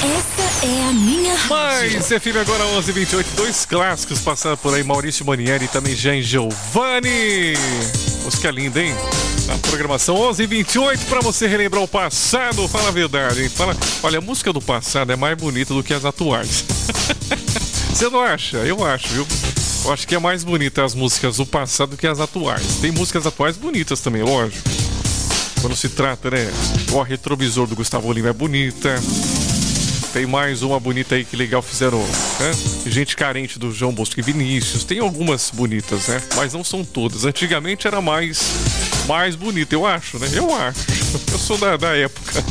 Essa é a minha rádio. Mas, FM agora 11h28, dois clássicos passaram por aí, Maurício Manieri e também Jean Giovanni. Música linda, hein? Na programação 11h28, pra você relembrar o passado, fala a verdade, hein? Olha, a música do passado é mais bonita do que as atuais. Você não acha? Eu acho, viu? Eu acho que é mais bonita as músicas do passado do que as atuais. Tem músicas atuais bonitas também, lógico. Quando se trata, né? O Retrovisor do Gustavo Lima é bonita. Tem mais uma bonita aí que legal fizeram, né? Gente Carente do João Bosco e Vinícius. Tem algumas bonitas, né? Mas não são todas. Antigamente era mais bonita, eu acho, né? Eu acho. Eu sou da época.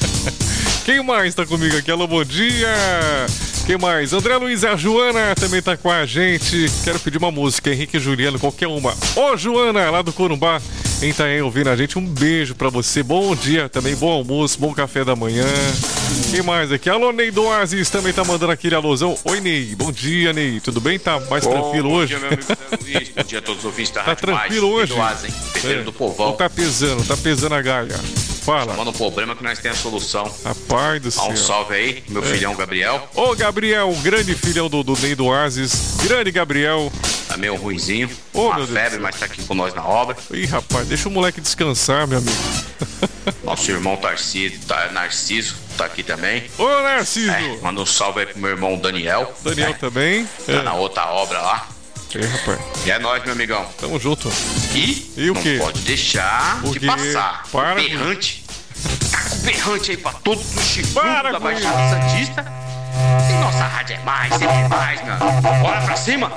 Quem mais tá comigo aqui? Alô, bom dia! Quem mais? André Luiz e a Joana também tá com a gente. Quero pedir uma música, Henrique e Juliano, qualquer uma. Ô, Joana, lá do Corumbá, quem tá aí ouvindo a gente, um beijo pra você. Bom dia também, bom almoço, bom café da manhã. Quem mais aqui? Alô, Ney do Oasis também tá mandando aquele alôzão. Oi, Ney. Bom dia, Ney. Tudo bem? Tá mais tranquilo hoje? Bom dia, meu amigo Zé Luiz. Bom dia a todos os ouvintes da Rádio tranquilo Mais. hoje? Do Oasis, hein? Pedreiro do Povão. Não tá pesando a gaia. Fala. Chamando um problema que nós temos a solução. Rapaz do céu. Um salve aí, meu filhão Gabriel. Ô, Gabriel, grande filhão do Ney do Oasis. Grande Gabriel. Tá meio ruinzinho. Ô, uma meu febre, Deus. mas tá aqui com nós na obra. Ih, rapaz, deixa o moleque descansar, meu amigo. Nosso irmão Narciso tá aqui também. Ô, Narciso. Manda um salve aí pro meu irmão Daniel. Daniel também. Tá na outra obra lá. Rapaz. E é nóis, meu amigão. Tamo junto. E o não quê? pode deixar O de quê? passar. Para O berrante. Tá com berrante aí pra todos os chifudos Para da com Baixada Santista. E nossa rádio é mais, sempre é mais, meu amigo. Bora pra cima.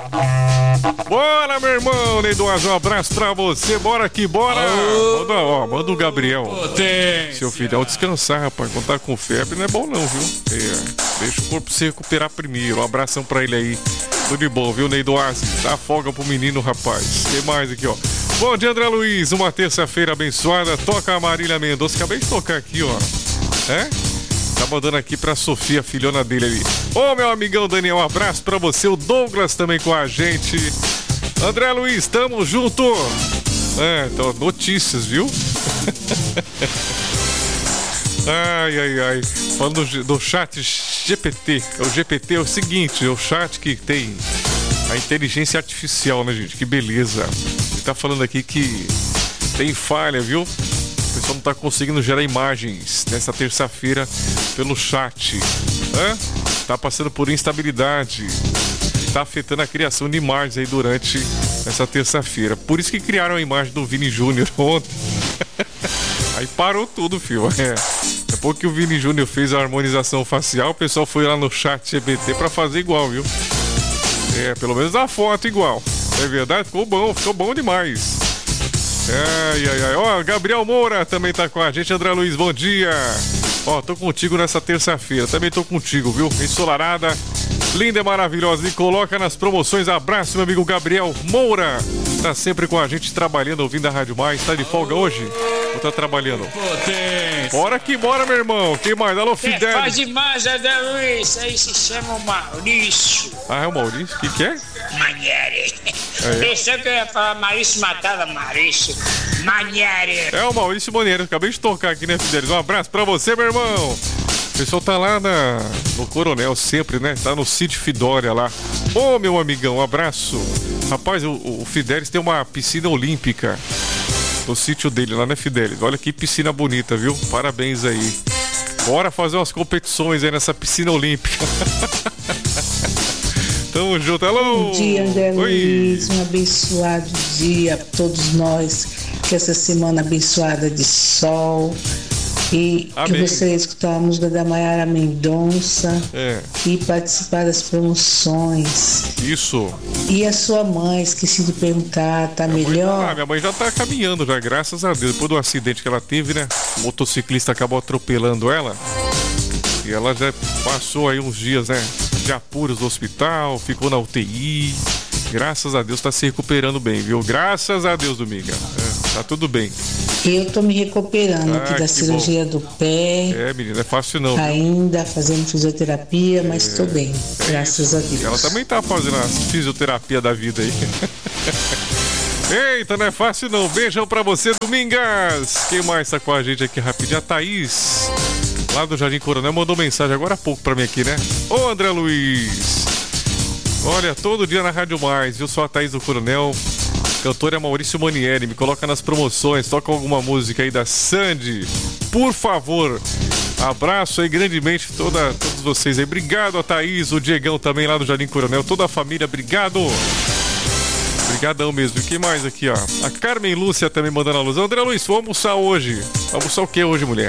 Bora, meu irmão, Ney do Oasis, um abraço pra você. Bora aqui, bora. Manda o Gabriel. Seu filhão descansar, rapaz. Quando tá com febre não é bom não, viu? Deixa o corpo se recuperar primeiro. Um abração pra ele aí. Tudo de bom, viu, Ney do Oasis? Dá folga pro menino, rapaz. Tem mais aqui, ó. Bom dia, André Luiz. Uma terça-feira abençoada. Toca a Marília Mendonça. Acabei de tocar aqui, ó. Tá mandando aqui pra Sofia, filhona dele ali. Ô, meu amigão Daniel, um abraço pra você. O Douglas também com a gente. André Luiz, tamo junto. Então, notícias, viu? Ai. Falando do chat GPT. O GPT é o seguinte, é o chat que tem a inteligência artificial, né, gente? Que beleza. Ele tá falando aqui que tem falha, viu? O pessoal não tá conseguindo gerar imagens nessa terça-feira pelo chat. Tá passando por instabilidade. Tá afetando a criação de imagens aí durante essa terça-feira. Por isso que criaram a imagem do Vini Júnior ontem. Aí parou tudo, filho. Depois que o Vini Júnior fez a harmonização facial, o pessoal foi lá no chat GPT pra fazer igual, viu? Pelo menos a foto igual. É verdade? Ficou bom demais. Ai. Ó, Gabriel Moura também tá com a gente. André Luiz, bom dia. Ó, tô contigo nessa terça-feira. Também tô contigo, viu? Ensolarada, linda e maravilhosa. Me coloca nas promoções. Abraço, meu amigo Gabriel Moura. Tá sempre com a gente trabalhando, ouvindo a Rádio Mais. Tá de folga hoje? Ou tá trabalhando? Bora que bora, meu irmão. Quem mais? Alô, Fidel. Faz demais, André Luiz. Aí se chama Maurício. Ah, é o Maurício? O que é? Manieri. Pensou que eu ia falar Maurício Matada, Maurício Manieri. É o Maurício Manieri. Acabei de tocar aqui, né, Fidelis? Um abraço pra você, meu irmão. O pessoal tá lá no Coronel sempre, né? Tá no Sítio Fidória lá. Ô, meu amigão, um abraço. Rapaz, o Fidelis tem uma piscina olímpica no sítio dele lá, né, Fidelis? Olha que piscina bonita, viu? Parabéns aí. Bora fazer umas competições aí nessa piscina olímpica. Tamo junto, alô! Bom dia, André Luiz. Um abençoado dia a todos nós. Que essa semana abençoada de sol. E amém. Que você escutar a música da Maiara Mendonça e participar das promoções. Isso. E a sua mãe, esqueci de perguntar, tá melhor? Minha mãe já tá caminhando já, graças a Deus. Depois do acidente que ela teve, né? O motociclista acabou atropelando ela. E ela já passou aí uns dias, né? De apuros no hospital, ficou na UTI. Graças a Deus tá se recuperando bem, viu? Graças a Deus, Dominga. Tá tudo bem. Eu tô me recuperando aqui da cirurgia do pé. Menina, não é fácil não. Ainda fazendo fisioterapia, mas tô bem, graças a Deus. Ela também tá fazendo a fisioterapia da vida aí. Eita, não é fácil não. Beijão pra você, Domingas. Quem mais tá com a gente aqui rapidinho? A Thaís. lá do Jardim Coronel, mandou mensagem agora há pouco pra mim aqui, né? Ô, André Luiz! Olha, todo dia na Rádio Mais, viu? Sou a Thaís do Coronel. Cantora Maurício Manieri, me coloca nas promoções, toca alguma música aí da Sandy, por favor. Abraço aí grandemente todos vocês aí. Obrigado a Thaís, o Diegão também lá do Jardim Coronel, toda a família, obrigado. Obrigadão mesmo. E quem mais aqui, ó? A Carmen Lúcia também mandando a luz. André Luiz, vou almoçar hoje. Almoçar o que hoje, mulher?